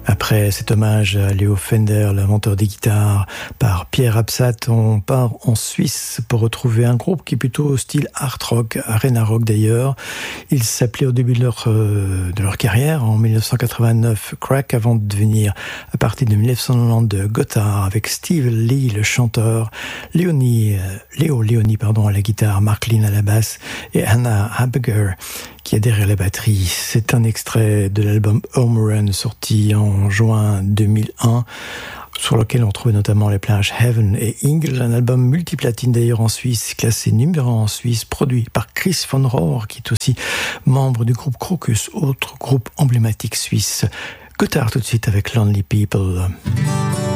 Après cet hommage à Leo Fender, l'inventeur des guitares, par Pierre Absat, on part en Suisse pour retrouver un groupe qui est plutôt style art rock, arena rock d'ailleurs. Ils s'appelaient au début de leur carrière, en 1989, Crack, avant de devenir, à partir de 1992, Gotthard, avec Steve Lee, le chanteur, Léo Leoni à la guitare, Mark Lynn à la basse et Anna Habiger qui est derrière la batterie. C'est un extrait de l'album Home Run sorti en juin 2001, sur lequel on trouve notamment les plages Heaven et Ingle, un album multiplatine d'ailleurs en Suisse, classé numéro 1 en Suisse, produit par Chris von Rohr, qui est aussi membre du groupe Crocus, autre groupe emblématique suisse. Gotthard tout de suite avec Lonely People.